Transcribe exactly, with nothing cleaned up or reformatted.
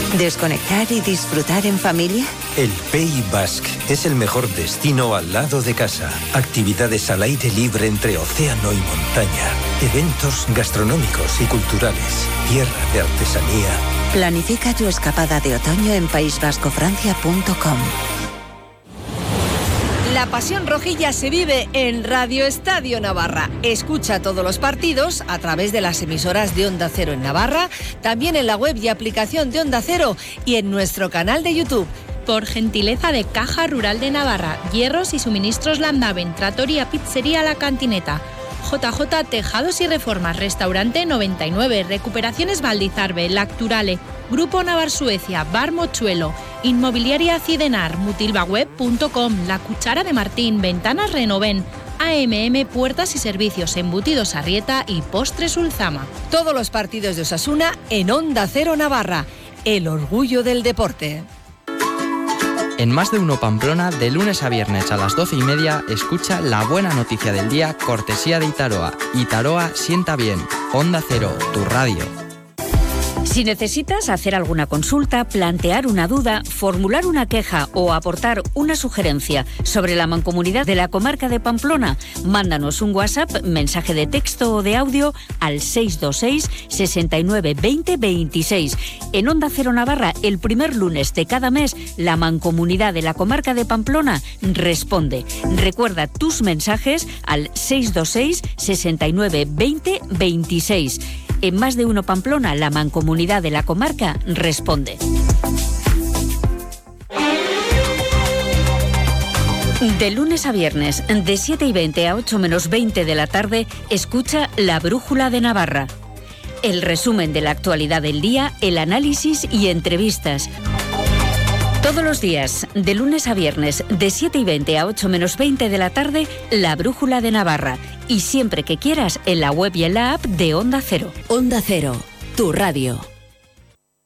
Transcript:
¿Desconectar y disfrutar en familia? El Pays Basque es el mejor destino al lado de casa. Actividades al aire libre entre océano y montaña. Eventos gastronómicos y culturales. Tierra de artesanía. Planifica tu escapada de otoño en país vasco francia punto com. La pasión rojilla se vive en Radio Estadio Navarra. Escucha todos los partidos a través de las emisoras de Onda Cero en Navarra, también en la web y aplicación de Onda Cero y en nuestro canal de YouTube. Por gentileza de Caja Rural de Navarra, hierros y suministros Landaven, Trattoria Pizzería La Cantineta, J J Tejados y Reformas, Restaurante noventa y nueve, Recuperaciones Valdizarbe, Lacturale, Grupo Navar Suecia, Bar Mochuelo, Inmobiliaria Cidenar, mutilbaweb punto com, La Cuchara de Martín, Ventanas Renoven, A M M Puertas y Servicios, Embutidos Arrieta y Postres Ulzama. Todos los partidos de Osasuna en Onda Cero Navarra, el orgullo del deporte. En Más de Uno Pamplona, de lunes a viernes a las doce y media, escucha la buena noticia del día, cortesía de Itaroa. Itaroa sienta bien. Onda Cero, tu radio. Si necesitas hacer alguna consulta, plantear una duda, formular una queja o aportar una sugerencia sobre la mancomunidad de la comarca de Pamplona, mándanos un WhatsApp, mensaje de texto o de audio al seis dos seis, sesenta y nueve, veinte, veintiséis. En Onda Cero Navarra, el primer lunes de cada mes, la mancomunidad de la comarca de Pamplona responde. Recuerda tus mensajes al seis dos seis, sesenta y nueve, veinte, veintiséis. En Más de Uno Pamplona, la mancomunidad de la comarca responde. De lunes a viernes, de siete y veinte a ocho menos veinte de la tarde, escucha La Brújula de Navarra. El resumen de la actualidad del día, el análisis y entrevistas. Todos los días, de lunes a viernes, de siete y veinte a ocho menos veinte de la tarde, La Brújula de Navarra. Y siempre que quieras, en la web y en la app de Onda Cero. Onda Cero, tu radio.